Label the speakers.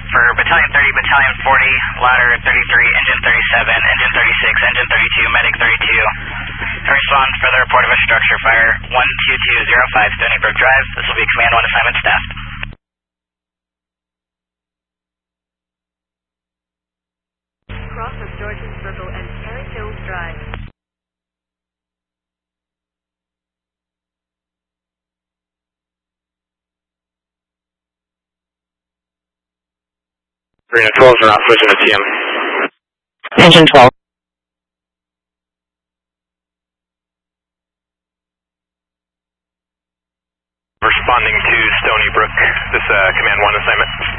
Speaker 1: for Battalion 30, Battalion 40, ladder 33, engine 37, engine 36, engine 32, medic 32. Respond for the report of a structure fire 12205 Stony Brook Drive. This will be Command 1 assignment staff.
Speaker 2: Cross of Georgian Circle and Cherry Hills Drive.
Speaker 3: Arena 12 is not switching to TM.
Speaker 4: Engine 12.
Speaker 3: Responding to Stony Brook, this Command 1 assignment.